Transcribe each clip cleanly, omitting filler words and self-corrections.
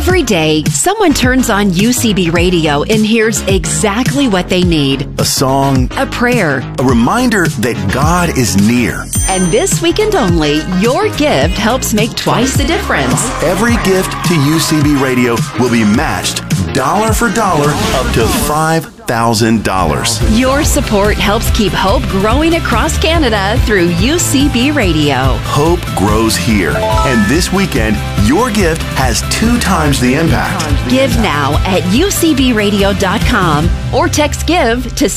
Every day, someone turns on UCB Radio and hears exactly what they need. A song, a prayer, a reminder that God is near. And this weekend only, your gift helps make twice the difference. Every gift to UCB Radio will be matched dollar for dollar up to $5,000. Your support helps keep hope growing across Canada through UCB Radio. Hope grows here. And this weekend, your gift has 2 times the impact. Give now at ucbradio.com or text GIVE to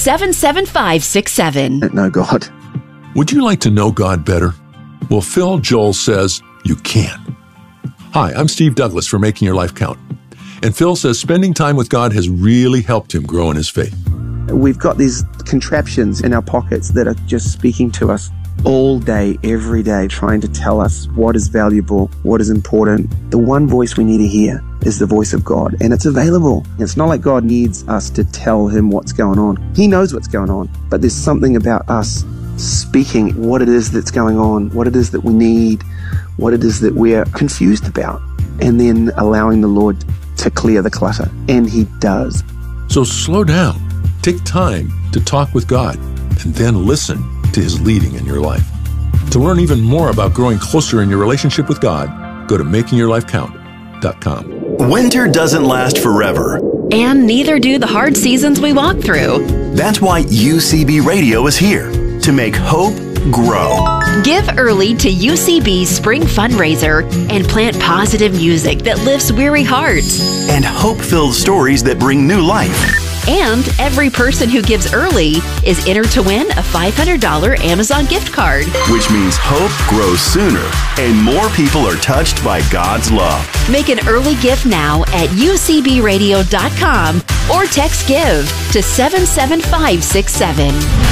77567. Know God. Would you like to know God better? Well, Phil Joel says you can. Hi, I'm Steve Douglas for Making Your Life Count. And Phil says spending time with God has really helped him grow in his faith. We've got these contraptions in our pockets that are just speaking to us all day, every day, trying to tell us what is valuable, what is important. The one voice we need to hear is the voice of God, and it's available. It's not like God needs us to tell him what's going on. He knows what's going on, but there's something about us speaking what it is that's going on, what it is that we need, what it is that we're confused about, and then allowing the Lord to clear the clutter. And he does. So slow down. Take time to talk with God and then listen to his leading in your life. To learn even more about growing closer in your relationship with God, go to makingyourlifecount.com. Winter doesn't last forever. And neither do the hard seasons we walk through. That's why UCB Radio is here to make hope grow. Give early to UCB's spring fundraiser and plant positive music that lifts weary hearts. And hope-filled stories that bring new life. And every person who gives early is entered to win a $500 Amazon gift card. Which means hope grows sooner and more people are touched by God's love. Make an early gift now at ucbradio.com or text GIVE to 77567.